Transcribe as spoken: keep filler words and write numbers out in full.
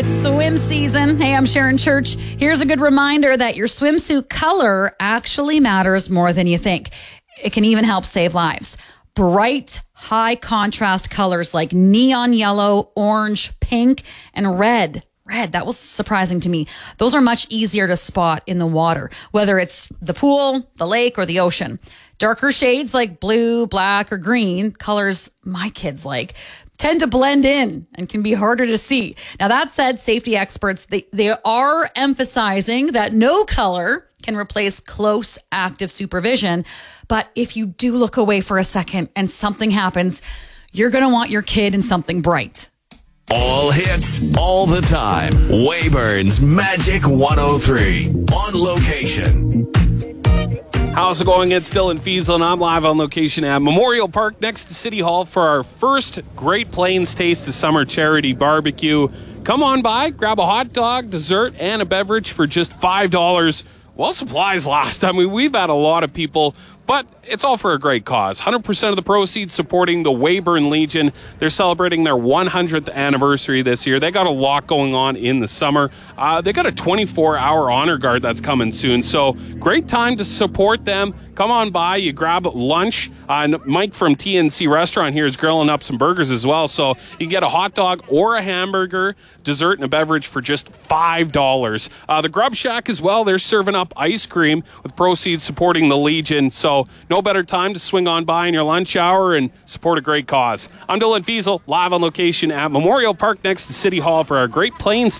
It's swim season. Hey, I'm Sharon Church. Here's a good reminder that your swimsuit color actually matters more than you think. It can even help save lives. Bright, high contrast colors like neon yellow, orange, pink, and red. Red, that was surprising to me. Those are much easier to spot in the water, whether it's the pool, the lake, or the ocean. Darker shades like blue, black, or green, colors my kids like, tend to blend in and can be harder to see. Now, that said, safety experts, they, they are emphasizing that no color can replace close, active supervision. But if you do look away for a second and something happens, you're going to want your kid in something bright. All hits, all the time. Wayburn's Magic one oh three. On location. How's it going? It's Dylan Fiesel, and I'm live on location at Memorial Park next to City Hall for our first Great Plains Taste of Summer charity barbecue. Come on by, grab a hot dog, dessert, and a beverage for just five dollars. Well, supplies last. I mean, we've had a lot of people, but it's all for a great cause. one hundred percent of the proceeds supporting the Weyburn Legion. They're celebrating their one hundredth anniversary this year. They got a lot going on in the summer. Uh, they got a twenty-four hour honor guard that's coming soon. So great time to support them. Come on by. You grab lunch. Uh, Mike from T N C Restaurant here is grilling up some burgers as well. So you can get a hot dog or a hamburger, dessert, and a beverage for just five dollars. Uh, the Grub Shack as well. They're serving up ice cream with proceeds supporting the Legion. So no better time to swing on by in your lunch hour and support a great cause. I'm Dylan Fiesel, live on location at Memorial Park next to City Hall for our Great Plains